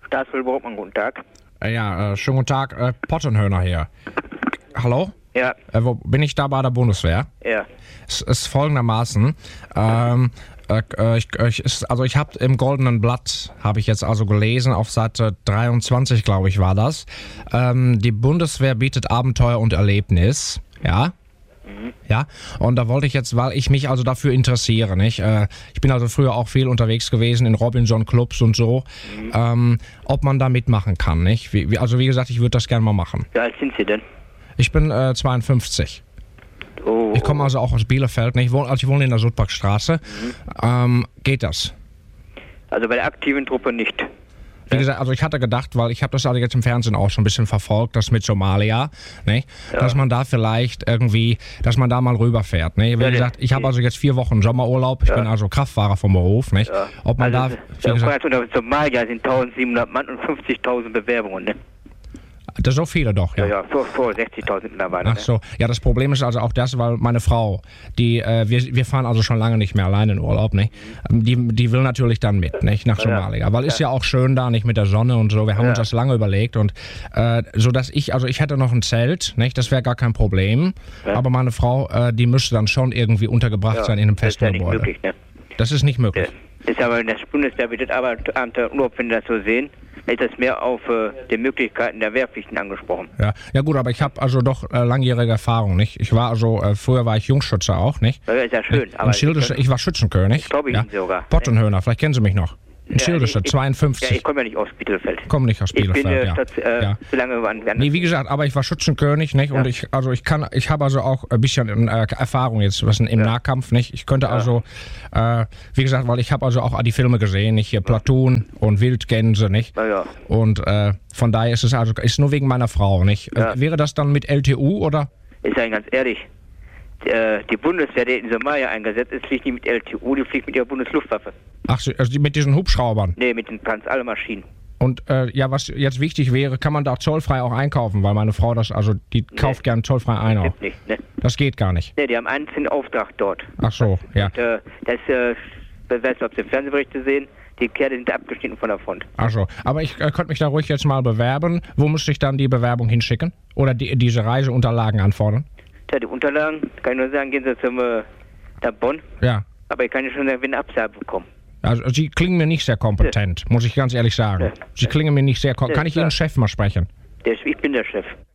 Das will Brotmann, guten Tag. Schönen guten Tag, Pottenhöhner hier. Hallo? Ja. Wo bin ich da bei der Bundeswehr? Ja. Es ist folgendermaßen, ich habe im Goldenen Blatt, habe ich jetzt also gelesen, auf Seite 23, glaube ich, war das. Die Bundeswehr bietet Abenteuer und Erlebnis, ja? Ja, und da wollte ich jetzt, weil ich mich also dafür interessiere, nicht? Ich bin also früher auch viel unterwegs gewesen in Robinson-Clubs und so, ob man da mitmachen kann, nicht? Also wie gesagt, ich würde das gerne mal machen. Wie alt sind Sie denn? Ich bin 52. Oh. Ich komme also auch aus Bielefeld, nicht? Ich wohne in der Sudbachstraße. Geht das? Also bei der aktiven Truppe nicht. Wie gesagt, also ich hatte gedacht, weil ich habe das also jetzt im Fernsehen auch schon ein bisschen verfolgt, das mit Somalia, ne? Ja. Dass man da vielleicht irgendwie, dass man da mal rüberfährt. Ne? Wie gesagt, ich habe also jetzt 4 Wochen Sommerurlaub, ich bin also Kraftfahrer vom Beruf. Nicht? Ja. Ob man also da... Unter Somalia sind 1700 Mann und 50.000 Bewerbungen, ne? Das so viele doch, ja. Ja, vor 60.000 mittlerweile. Ach so, ja, das Problem ist also auch das, weil meine Frau, wir fahren also schon lange nicht mehr allein in Urlaub, nicht? Die will natürlich dann mit, nicht? Nach Somalia. Weil ist ja auch schön da, nicht mit der Sonne und so. Wir haben uns das lange überlegt und so dass ich hätte noch ein Zelt, nicht? Das wäre gar kein Problem. Ja. Aber meine Frau, die müsste dann schon irgendwie untergebracht sein in einem festen Gebäude. Das ist ja nicht möglich, ne? Das ist nicht möglich. Das ist aber in der Bundeswehr bietet Abenteuer Urlaub, wenn wir das so sehen. Ist das mehr auf die Möglichkeiten der Wehrpflichten angesprochen? Ja gut, aber ich habe also doch langjährige Erfahrung, nicht? Ich war also, früher war ich Jungschütze auch, nicht? Ja, ist ja schön. Aber ich war Schützenkönig. Ich glaube Ihnen sogar. Pottenhöhner, vielleicht kennen Sie mich noch. In Schildische, 52. Ja, ich komme ja nicht aus Bielefeld. Komme nicht aus Bielefeld, zu lange woanders. Nee, wie gesagt, aber ich war Schützenkönig, nicht? Ja. Und ich habe also auch ein bisschen Erfahrung jetzt im Nahkampf, nicht? Ich könnte also, wie gesagt, weil ich habe also auch die Filme gesehen, nicht? Hier Platoon und Wildgänse, nicht? Ja. Und von daher ist es nur wegen meiner Frau, nicht? Ja. Wäre das dann mit LTU, oder? Ich sage ganz ehrlich, die Bundeswehr, die in Somalia eingesetzt ist, fliegt nicht mit LTU, die fliegt mit ihrer Bundesluftwaffe. Ach, also mit diesen Hubschraubern? Nee, mit den ganz alle Maschinen. Und was jetzt wichtig wäre, kann man da zollfrei auch einkaufen, weil meine Frau kauft gern zollfrei ein. Das nicht, ne? Das geht gar nicht. Nee, die haben einen Auftrag dort. Ach so, ja. Und, ich weiß nicht, ob Sie Fernsehberichte sehen, die Kerle sind abgeschnitten von der Front. Ach so, aber ich könnte mich da ruhig jetzt mal bewerben. Wo müsste ich dann die Bewerbung hinschicken? Oder diese Reiseunterlagen anfordern? Ja, die Unterlagen, kann ich nur sagen, gehen Sie nach Bonn. Ja. Aber ich kann ja schon eine Absage bekommen. Also Sie klingen mir nicht sehr kompetent, muss ich ganz ehrlich sagen. Sie klingen mir nicht sehr kompetent. Kann ich Ihren Chef mal sprechen? Ich bin der Chef.